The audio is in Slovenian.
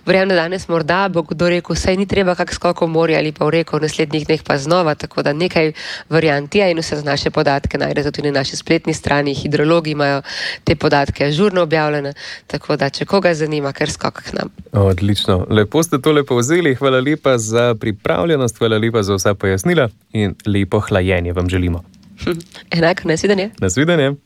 verjamem, da danes morda bo kdo rekel, saj ni treba kak skok v morje ali pa v reko, v naslednjih dneh pa znova, tako da nekaj variant je in vse naše podatke najdete tudi na naši spletni strani. Hidrologi imajo te podatke ažurno objavljene, tako da če koga zanima, kar skok k nam. Odlično. Lepo ste tole povzeli. Hvala lepa za pripravljenost, hvala lepa za vsa pojasnila in lepo hlajenje vam želimo. Enako, nasvidenje. Nasvidenje.